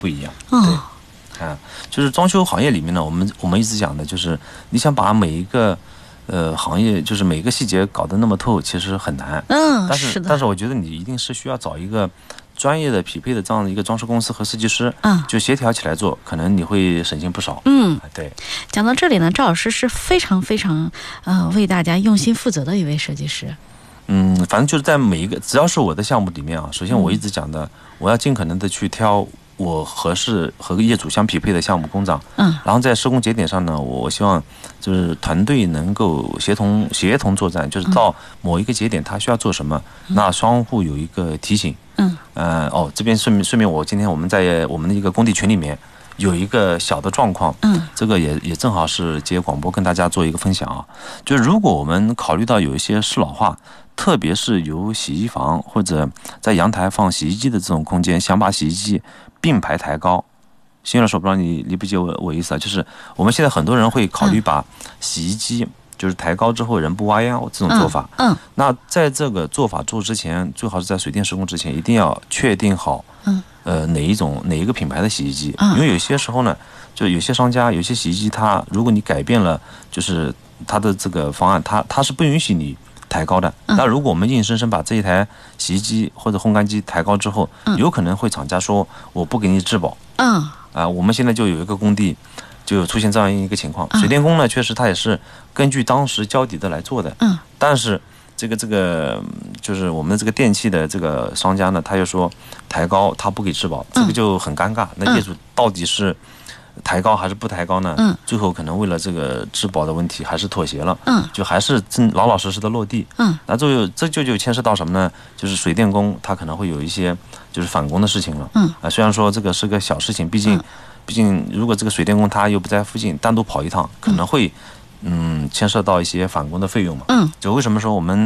不一样。对。就是装修行业里面呢，我们一直讲的就是，你想把每一个行业，就是每一个细节搞得那么透，其实很难。但是我觉得你一定是需要找一个专业的匹配的这样的一个装饰公司和设计师，就协调起来做，可能你会省心不少。对。 讲到这里呢，赵老师是非常非常为大家用心负责的一位设计师。 反正就是在每一个只要是我的项目里面啊，首先我一直讲的，我要尽可能的去挑我合适和业主相匹配的项目工长，然后在施工节点上呢，我希望就是团队能够协同作战，就是到某一个节点他需要做什么，那相互有一个提醒。这边顺便今天我们在我们的一个工地群里面有一个小的状况，这个也正好是接广播跟大家做一个分享啊，就是如果我们考虑到有一些适老化，特别是有洗衣房或者在阳台放洗衣机的这种空间，想把洗衣机并排抬高，新老师，我不知道你理不理解我意思啊？就是我们现在很多人会考虑把洗衣机就是抬高之后人不挖腰这种做法。那在这个做法做之前，最好是在水电施工之前，一定要确定好哪一个品牌的洗衣机，因为有些时候呢，就有些商家有些洗衣机，它如果你改变了就是它的这个方案，它是不允许你抬高的。那如果我们硬生生把这一台洗衣机或者烘干机抬高之后，有可能会厂家说我不给你质保。我们现在就有一个工地就出现这样一个情况，水电工呢确实他也是根据当时交底的来做的，但是这个就是我们的这个电器的这个商家呢，他又说抬高他不给质保，这个就很尴尬。那业主到底是抬高还是不抬高呢？最后可能为了这个质保的问题还是妥协了，就还是老老实实的落地。那这就牵涉到什么呢？就是水电工他可能会有一些就是返工的事情了。虽然说这个是个小事情，毕竟如果这个水电工他又不在附近，单独跑一趟可能会牵涉到一些返工的费用嘛。就为什么说我们